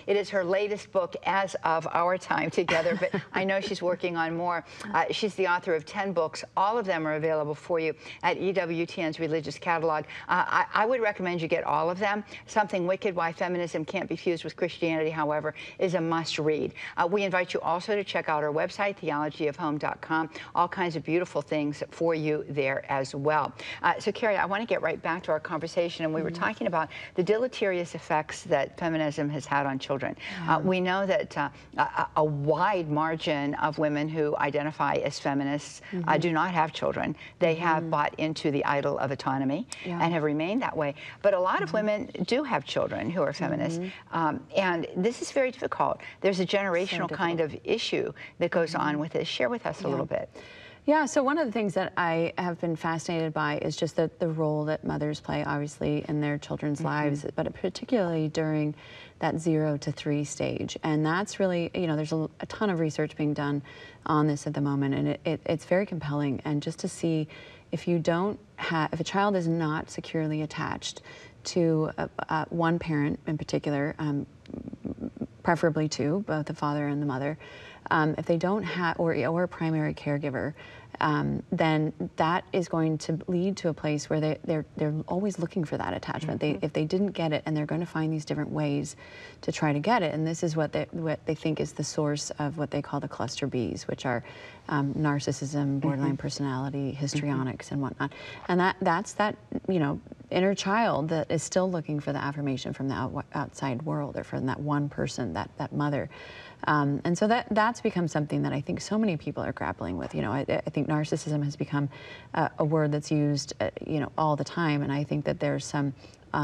It is her latest book as of our time together, but I know she's working on more. She's the author of 10 books. All of them are available for you at EWTN's Religious Catalog. I would recommend you get all of them. Something Wicked: Why Feminism Can't Be Fused with Christianity, however, is a must-read. We invite you also to check out our website, theologyofhome.com. All kinds of beautiful things for you there as well. So, Carrie, I want to get right back to our conversation, and we were talking about the deleterious effects that feminism has had on children. We know that a wide margin of women who identify as feminists do not have children. They have bought into the idol of autonomy and have remained that way. But a lot of women do have children who are feminists, and this is very difficult. There's a generational kind of issue that goes on with this. Share with us a little bit. Yeah, so one of the things that I have been fascinated by is just the role that mothers play, obviously, in their children's lives, but particularly during that 0 to 3 stage. And that's really, you know, there's a ton of research being done on this at the moment, and it's very compelling. And just to see if you don't have, if a child is not securely attached to one parent in particular, preferably two, both the father and the mother, if they don't have, or a primary caregiver, then that is going to lead to a place where they're always looking for that attachment. If they didn't get it, and they're going to find these different ways to try to get it, and this is what they think is the source of what they call the cluster Bs, which are narcissism, borderline personality, histrionics, and whatnot. And that's that, you know, inner child that is still looking for the affirmation from the outside world, or from that one person, that mother. And so that's become something that I think so many people are grappling with. You know, I think narcissism has become a word that's used, you know, all the time. And I think that there's some,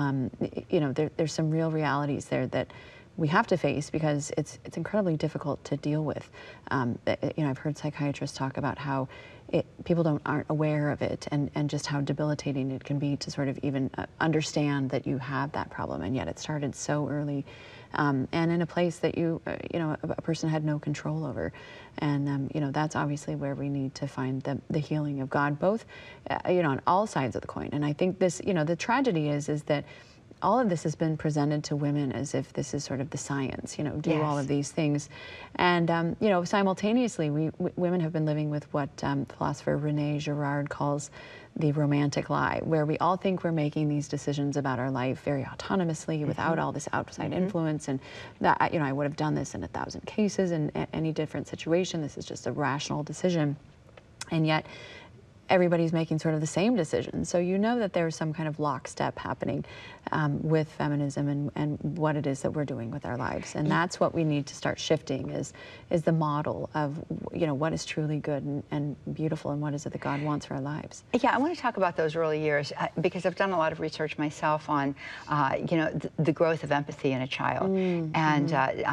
you know, there's some real realities there that we have to face, because it's incredibly difficult to deal with. You know, I've heard psychiatrists talk about how people aren't aware of it, and just how debilitating it can be to sort of even understand that you have that problem, and yet it started so early, and in a place that you know, a person had no control over. And you know, that's obviously where we need to find the healing of God, both you know, on all sides of the coin. And I think this, you know, the tragedy is that all of this has been presented to women as if this is sort of the science, you know, do all of these things. And, you know, simultaneously, women have been living with what philosopher Rene Girard calls the romantic lie, where we all think we're making these decisions about our life very autonomously, without all this outside influence, and that, you know, I would have done this in 1,000 cases in any different situation. This is just a rational decision. And yet, everybody's making sort of the same decision. So you know that there's some kind of lockstep happening with feminism and what it is that we're doing with our lives. And that's what we need to start shifting, is the model of, you know, what is truly good and beautiful, and what is it that God wants for our lives. Yeah, I want to talk about those early years, because I've done a lot of research myself on, you know, the growth of empathy in a child. And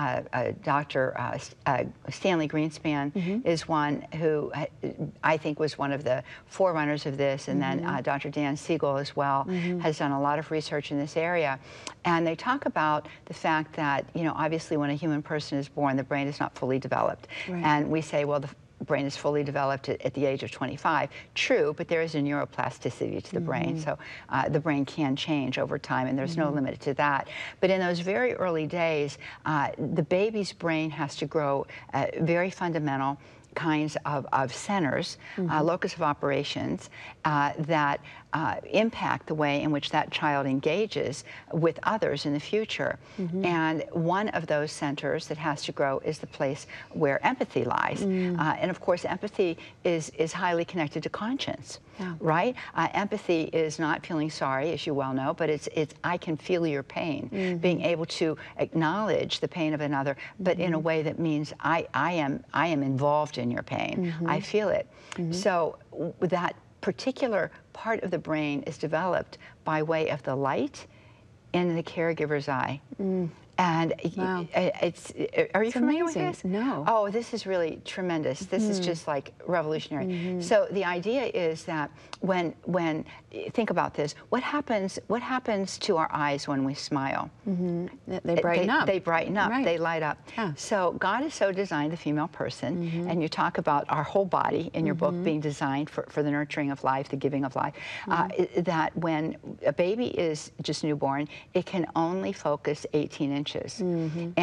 Dr. Stanley Greenspan is one who I think was one of the forerunners of this, and then Dr. Dan Siegel as well has done a lot of research in this area. And they talk about the fact that, you know, obviously when a human person is born, the brain is not fully developed. And we say, well, the brain is fully developed at the age of 25. True, but there is a neuroplasticity to the brain, so the brain can change over time, and there's no limit to that. But in those very early days, the baby's brain has to grow very fundamental kinds of centers, locus of operations, that impact the way in which that child engages with others in the future. And one of those centers that has to grow is the place where empathy lies. And of course, empathy is highly connected to conscience, right? Empathy is not feeling sorry, as you well know, but it's I can feel your pain, being able to acknowledge the pain of another, but in a way that means I am involved in your pain. I feel it. So that particular part of the brain is developed by way of the light in the caregiver's eye. And are you familiar with this? No. Oh, this is really tremendous. This is just like revolutionary. So the idea is that when think about this, what happens to our eyes when we smile? They brighten up. They brighten up. Right. They light up. So God has so designed the female person, and you talk about our whole body in your book being designed for the nurturing of life, the giving of life, that when a baby is just newborn, it can only focus 18 inches.